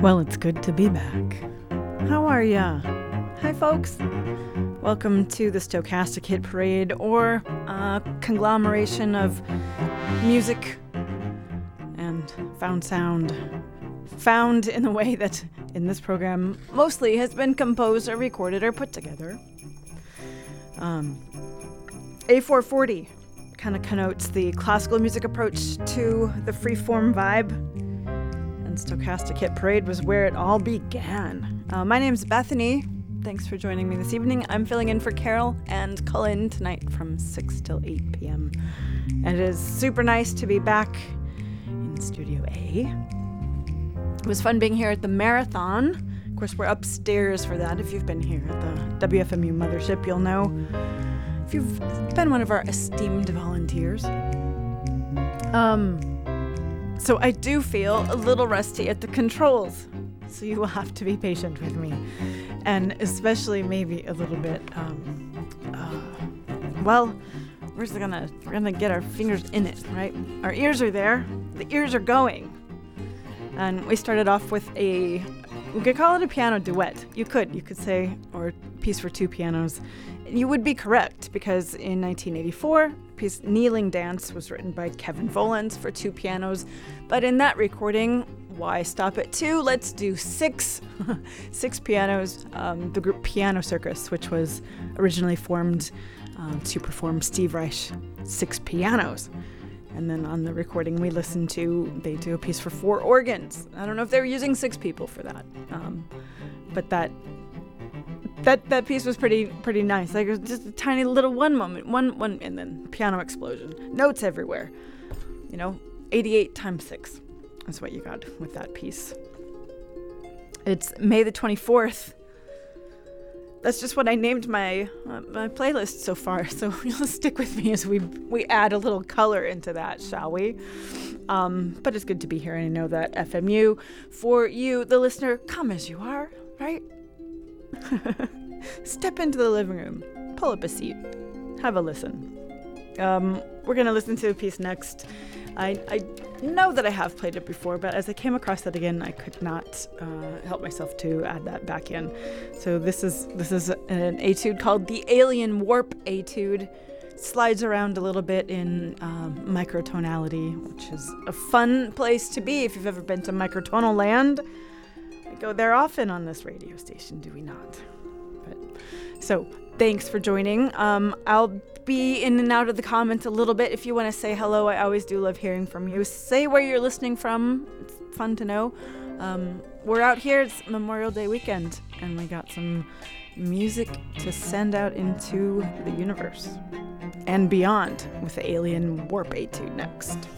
Well, it's good to be back. How are ya? Hi, folks. Welcome to the Stochastic Hit Parade, or a conglomeration of music and found sound, found in the way that in this program mostly has been composed or recorded or put together. A440 kind of connotes the classical music approach to the freeform vibe, and Stochastic Hit Parade was where it all began. My name's Bethany. Thanks for joining me this evening. I'm filling in for Carol and Cullen tonight from 6 till 8 p.m. And it is super nice to be back in Studio A. It was fun being here at the marathon. Of course, we're upstairs for that. If you've been here at the WFMU mothership, you'll know. If you've been one of our esteemed volunteers. So I do feel a little rusty at the controls, so you will have to be patient with me. And especially maybe a little bit, we're gonna get our fingers in it, right? Our ears are there, the ears are going. And we started off with we could call it a piano duet. You could say, or piece for two pianos. You would be correct, because in 1984, piece Kneeling Dance was written by Kevin Volans for two pianos. But in that recording, why stop at two? Let's do six pianos. The group Piano Circus, which was originally formed to perform Steve Reich's Six Pianos. And then on the recording we listened to, they do a piece for four organs. I don't know if they were using six people for that, but that piece was pretty nice. Like, it was just a tiny little one moment, one, and then piano explosion, notes everywhere. 88 times 6. That's what you got with that piece. It's May the 24th. That's just what I named my playlist so far. So you'll stick with me as we add a little color into that, shall we? But it's good to be here, and I know that FMU, for you, the listener, come as you are, right? Step into the living room, pull up a seat, have a listen. We're going to listen to a piece next. I know that I have played it before, but as I came across that again, I could not help myself to add that back in. So this is an etude called the Alien Warp Etude. Slides around a little bit in microtonality, which is a fun place to be if you've ever been to microtonal land. We go there often on this radio station, do we not? So thanks for joining. I'll be in and out of the comments a little bit. If you want to say hello, I always do love hearing from you. Say where you're listening from. It's fun to know. We're out here. It's Memorial Day weekend, and we got some music to send out into the universe and beyond with the Alien Warp Etude next.